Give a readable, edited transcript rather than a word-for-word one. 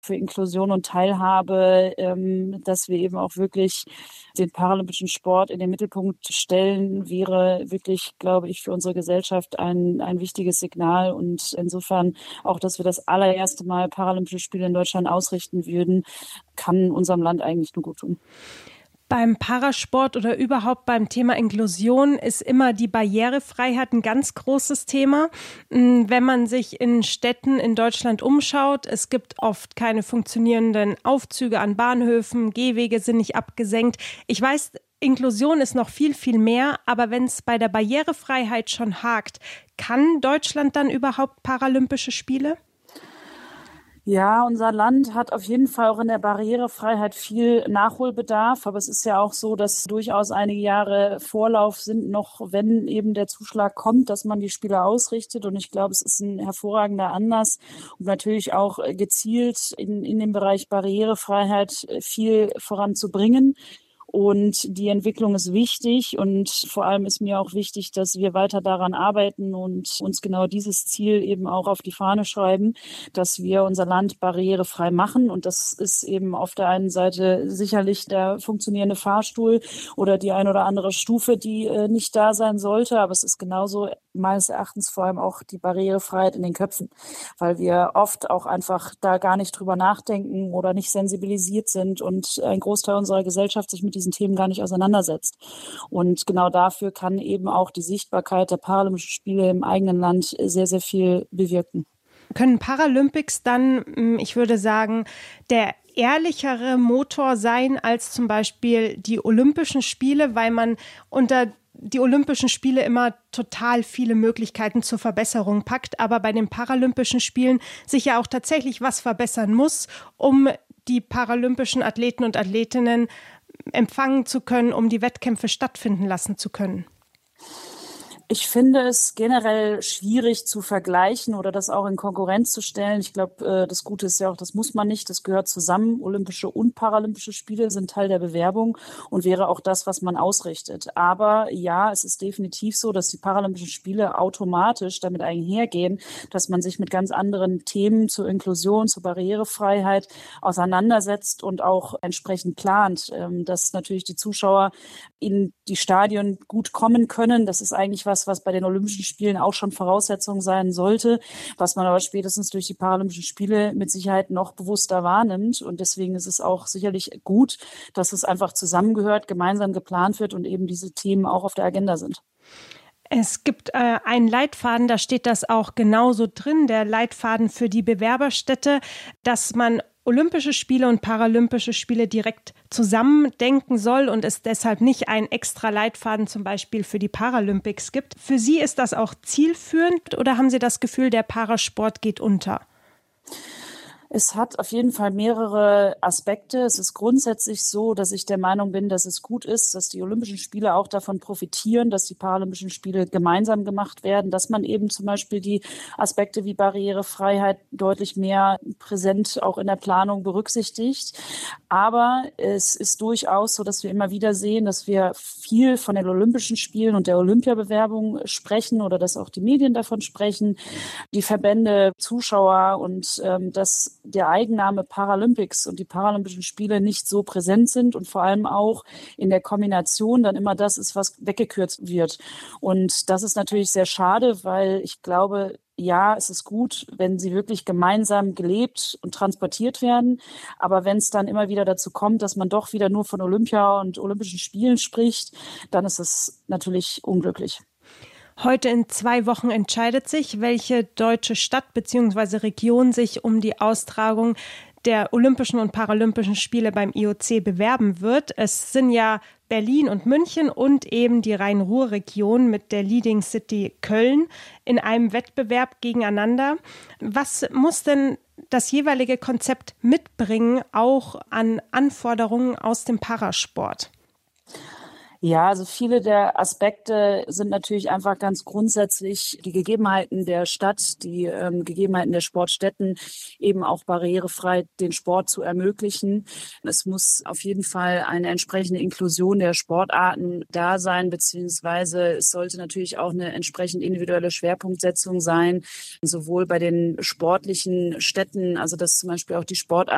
für Inklusion und Teilhabe, dass wir eben auch wirklich den paralympischen Sport in den Mittelpunkt stellen, wäre wirklich, glaube ich, für unsere Gesellschaft ein wichtiges Signal. Und insofern auch, dass wir das allererste Mal Paralympische Spiele in Deutschland ausrichten würden, kann unserem Land eigentlich nur gut tun. Beim Parasport oder überhaupt beim Thema Inklusion ist immer die Barrierefreiheit ein ganz großes Thema. Wenn man sich in Städten in Deutschland umschaut, es gibt oft keine funktionierenden Aufzüge an Bahnhöfen, Gehwege sind nicht abgesenkt. Ich weiß, Inklusion ist noch viel, viel mehr, aber wenn es bei der Barrierefreiheit schon hakt, kann Deutschland dann überhaupt Paralympische Spiele? Ja, unser Land hat auf jeden Fall auch in der Barrierefreiheit viel Nachholbedarf. Aber es ist ja auch so, dass durchaus einige Jahre Vorlauf sind, noch wenn eben der Zuschlag kommt, dass man die Spiele ausrichtet. Und ich glaube, es ist ein hervorragender Anlass, um natürlich auch gezielt in dem Bereich Barrierefreiheit viel voranzubringen. Und die Entwicklung ist wichtig und vor allem ist mir auch wichtig, dass wir weiter daran arbeiten und uns genau dieses Ziel eben auch auf die Fahne schreiben, dass wir unser Land barrierefrei machen. Und das ist eben auf der einen Seite sicherlich der funktionierende Fahrstuhl oder die ein oder andere Stufe, die nicht da sein sollte. Aber es ist genauso meines Erachtens vor allem auch die Barrierefreiheit in den Köpfen, weil wir oft auch einfach da gar nicht drüber nachdenken oder nicht sensibilisiert sind und ein Großteil unserer Gesellschaft sich mit diesen Themen gar nicht auseinandersetzt. Und genau dafür kann eben auch die Sichtbarkeit der Paralympischen Spiele im eigenen Land sehr, sehr viel bewirken. Können Paralympics dann, ich würde sagen, der ehrlichere Motor sein als zum Beispiel die Olympischen Spiele, weil man unter die Olympischen Spiele immer total viele Möglichkeiten zur Verbesserung packt, aber bei den Paralympischen Spielen sich ja auch tatsächlich was verbessern muss, um die paralympischen Athleten und Athletinnen empfangen zu können, um die Wettkämpfe stattfinden lassen zu können? Ich finde es generell schwierig zu vergleichen oder das auch in Konkurrenz zu stellen. Ich glaube, das Gute ist ja auch, das muss man nicht. Das gehört zusammen. Olympische und Paralympische Spiele sind Teil der Bewerbung und wäre auch das, was man ausrichtet. Aber ja, es ist definitiv so, dass die Paralympischen Spiele automatisch damit einhergehen, dass man sich mit ganz anderen Themen zur Inklusion, zur Barrierefreiheit auseinandersetzt und auch entsprechend plant, dass natürlich die Zuschauer in die Stadien gut kommen können. Das ist eigentlich was bei den Olympischen Spielen auch schon Voraussetzung sein sollte, was man aber spätestens durch die Paralympischen Spiele mit Sicherheit noch bewusster wahrnimmt. Und deswegen ist es auch sicherlich gut, dass es einfach zusammengehört, gemeinsam geplant wird und eben diese Themen auch auf der Agenda sind. Es gibt einen Leitfaden, da steht das auch genauso drin, der Leitfaden für die Bewerberstädte, dass man Olympische Spiele und Paralympische Spiele direkt zusammendenken soll und es deshalb nicht einen extra Leitfaden zum Beispiel für die Paralympics gibt. Für Sie ist das auch zielführend oder haben Sie das Gefühl, der Parasport geht unter? Es hat auf jeden Fall mehrere Aspekte. Es ist grundsätzlich so, dass ich der Meinung bin, dass es gut ist, dass die Olympischen Spiele auch davon profitieren, dass die Paralympischen Spiele gemeinsam gemacht werden, dass man eben zum Beispiel die Aspekte wie Barrierefreiheit deutlich mehr präsent auch in der Planung berücksichtigt. Aber es ist durchaus so, dass wir immer wieder sehen, dass wir viel von den Olympischen Spielen und der Olympiabewerbung sprechen oder dass auch die Medien davon sprechen, die Verbände, Zuschauer und dass der Eigenname Paralympics und die Paralympischen Spiele nicht so präsent sind und vor allem auch in der Kombination dann immer das ist, was weggekürzt wird. Und das ist natürlich sehr schade, weil ich glaube, ja, es ist gut, wenn sie wirklich gemeinsam gelebt und transportiert werden. Aber wenn es dann immer wieder dazu kommt, dass man doch wieder nur von Olympia und Olympischen Spielen spricht, dann ist es natürlich unglücklich. Heute in 2 Wochen entscheidet sich, welche deutsche Stadt bzw. Region sich um die Austragung der Olympischen und Paralympischen Spiele beim IOC bewerben wird. Es sind ja Berlin und München und eben die Rhein-Ruhr-Region mit der Leading City Köln in einem Wettbewerb gegeneinander. Was muss denn das jeweilige Konzept mitbringen, auch an Anforderungen aus dem Parasport? Ja, also viele der Aspekte sind natürlich einfach ganz grundsätzlich die Gegebenheiten der Stadt, die Gegebenheiten der Sportstätten, eben auch barrierefrei den Sport zu ermöglichen. Es muss auf jeden Fall eine entsprechende Inklusion der Sportarten da sein, beziehungsweise es sollte natürlich auch eine entsprechend individuelle Schwerpunktsetzung sein, sowohl bei den sportlichen Städten, also dass zum Beispiel auch die Sportarten